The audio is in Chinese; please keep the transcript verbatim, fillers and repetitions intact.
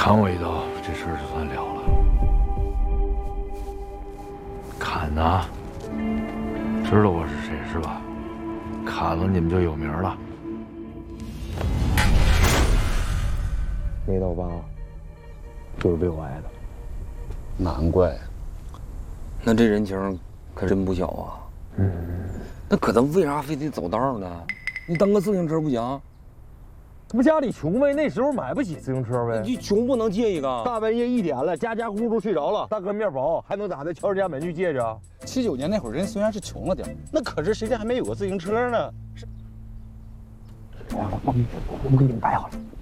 砍我一刀，这事儿就算了了。砍呐，知道我是谁是吧？砍了你们就有名了。 那刀疤就是被我挨的， 难怪。那这人情可真不小啊。嗯，那可他为啥非得走道呢？你蹬个自行车不行？ 他不家里穷呗，那时候买不起自行车呗。 你穷不能借一个。 大半夜一点了，家家户户都睡着了，大哥面包还能咋的？敲人家门去借去啊？ 七九年那会儿人虽然是穷了点，那可是谁家还没有个自行车呢？是。我我我给你们摆好了。